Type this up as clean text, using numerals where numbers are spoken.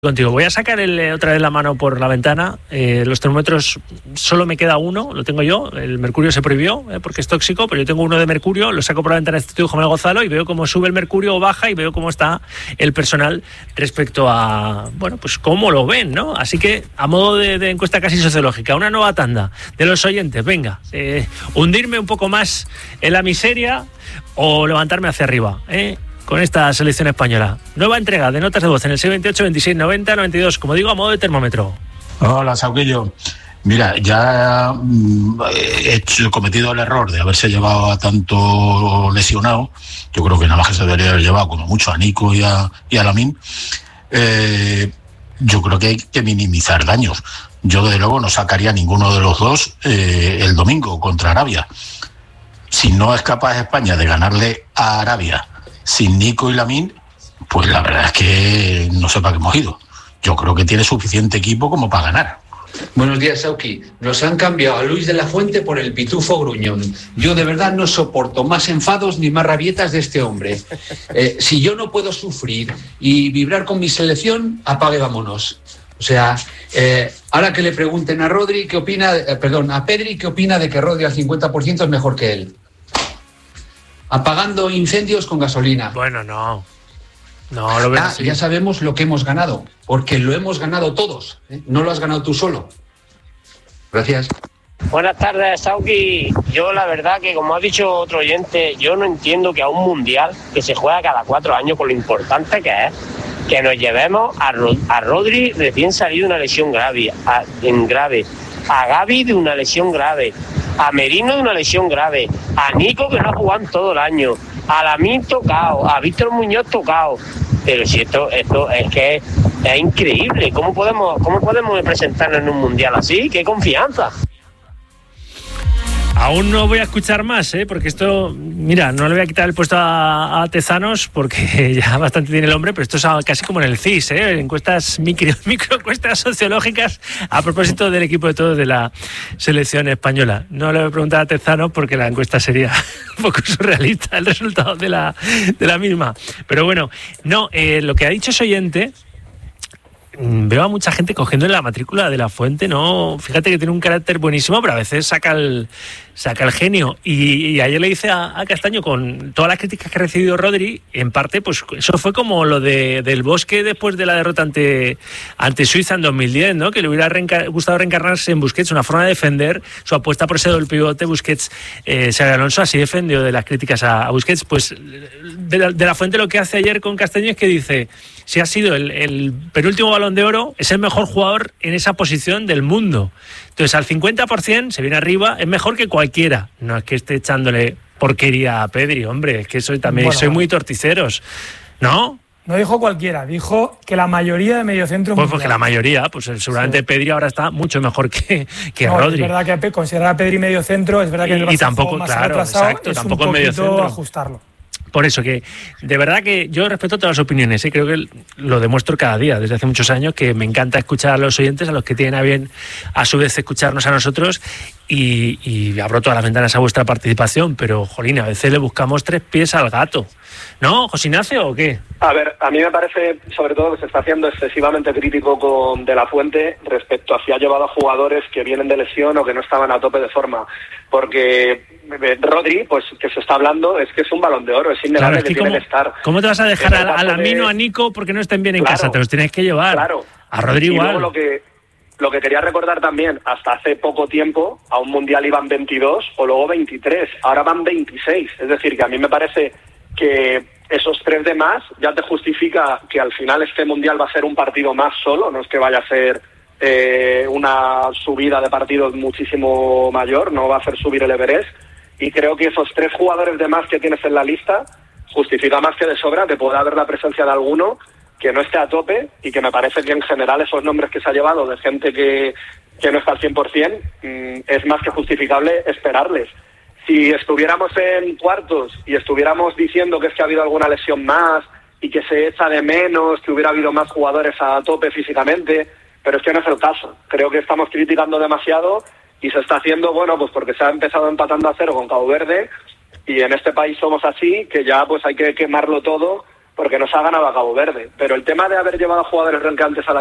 Contigo. Voy a sacar otra vez la mano por la ventana. Los termómetros, solo me queda uno, lo tengo yo. El mercurio se prohibió porque es tóxico, pero yo tengo uno de mercurio, lo saco por la ventana de Instituto Manuel Gonzalo y veo cómo sube el mercurio o baja y veo cómo está el personal respecto a, bueno, pues cómo lo ven, ¿no? Así que, a modo de encuesta casi sociológica, una nueva tanda de los oyentes, venga, hundirme un poco más en la miseria o levantarme hacia arriba, con esta selección española. Nueva entrega de notas de voz en el 628 26 90 92, como digo, a modo de termómetro. Hola, Sauquillo. Mira, ya he cometido el error de haberse llevado a tanto lesionado. Yo creo que nada más que se debería haber llevado como mucho a Nico y a Lamine. Yo creo que hay que minimizar daños. Yo desde luego no sacaría a ninguno de los dos el domingo contra Arabia. Si no es capaz España de ganarle a Arabia sin Nico y Lamine, pues la verdad es que no sé para qué hemos ido. Yo creo que tiene suficiente equipo como para ganar. Buenos días, Sauki. Nos han cambiado a Luis de la Fuente por el Pitufo Gruñón. Yo de verdad no soporto más enfados ni más rabietas de este hombre. Si yo no puedo sufrir y vibrar con mi selección, apague, vámonos. O sea, ahora que le pregunten a Rodri qué opina, a Pedri qué opina de que Rodri al 50% es mejor que él. Apagando incendios con gasolina. Bueno, no lo veo así. Ya sabemos lo que hemos ganado, porque lo hemos ganado todos, no lo has ganado tú solo. Gracias. Buenas tardes, Sauki. Yo la verdad que, como ha dicho otro oyente, yo no entiendo que a un mundial que se juega cada 4 años, con lo importante que es, que nos llevemos a Rodri recién salido de una lesión grave, a Gavi de una lesión grave, a Merino de una lesión grave, a Nico que no ha jugado en todo el año, a Lamine tocado, a Víctor Muñoz tocado. Pero si esto es que es increíble. ¿Cómo podemos presentarnos en un mundial así? ¡Qué confianza! Aún no voy a escuchar más, porque esto, mira, no le voy a quitar el puesto a Tezanos porque ya bastante tiene el hombre, pero esto es casi como en el CIS, encuestas microencuestas sociológicas a propósito del equipo de todos de la selección española. No le voy a preguntar a Tezanos porque la encuesta sería un poco surrealista el resultado de la misma. Pero bueno, no, lo que ha dicho ese oyente. Veo a mucha gente cogiendo la matrícula de la Fuente, ¿no? Fíjate que tiene un carácter buenísimo, pero a veces saca el genio. Y ayer le dice a Castaño, con todas las críticas que ha recibido Rodri, en parte, pues eso fue como lo del Bosque después de la derrota ante Suiza en 2010, ¿no? Que le hubiera gustado reencarnarse en Busquets, una forma de defender su apuesta por ser el pivote Busquets. Xabi Alonso así defendió de las críticas a Busquets. Pues de la Fuente lo que hace ayer con Castaño es que dice: si ha sido el penúltimo Balón de Oro, es el mejor jugador en esa posición del mundo. Entonces, al 50% se viene arriba, es mejor que cualquiera. No es que esté echándole porquería a Pedri, hombre, es que soy muy torticeros, ¿no? No dijo cualquiera, dijo que la mayoría de mediocentros... Pues porque la mayoría, pues seguramente sí. Pedri ahora está mucho mejor que Rodri. Es verdad que considerar a Pedri mediocentro, es verdad que y tampoco, más claro, retrasado, exacto, es tampoco un es mediocentro. Ajustarlo. Por eso que, de verdad que yo respeto todas las opiniones, creo que lo demuestro cada día, desde hace muchos años, que me encanta escuchar a los oyentes, a los que tienen a bien, a su vez, escucharnos a nosotros, y abro todas las ventanas a vuestra participación, pero, jolín, a veces le buscamos 3 pies al gato. ¿No, José Ignacio, o qué? A ver, a mí me parece, sobre todo, que se está haciendo excesivamente crítico con De la Fuente respecto a si ha llevado a jugadores que vienen de lesión o que no estaban a tope de forma. Porque Rodri, pues que se está hablando, es que es un Balón de Oro, es innegable, claro, que tiene que estar. ¿Cómo te vas a dejar a Lamine o a Nico porque no estén bien en casa? Te los tienes que llevar. Claro. A Rodri igual. Y luego lo que quería recordar también, hasta hace poco tiempo, a un Mundial iban 22 o luego 23, ahora van 26. Es decir, que a mí me parece que esos 3 de más ya te justifica que al final este Mundial va a ser un partido más solo, no es que vaya a ser una subida de partidos muchísimo mayor, no va a hacer subir el Everest, y creo que esos 3 jugadores de más que tienes en la lista justifica más que de sobra que pueda haber la presencia de alguno que no esté a tope, y que me parece que en general esos nombres que se ha llevado de gente que no está al 100%, es más que justificable esperarles. Si estuviéramos en cuartos y estuviéramos diciendo que es que ha habido alguna lesión más y que se echa de menos, que hubiera habido más jugadores a tope físicamente, pero es que no es el caso. Creo que estamos criticando demasiado y se está haciendo, bueno, pues porque se ha empezado empatando a 0 con Cabo Verde, y en este país somos así, que ya pues hay que quemarlo todo porque nos ha ganado a Cabo Verde. Pero el tema de haber llevado a jugadores renqueantes a la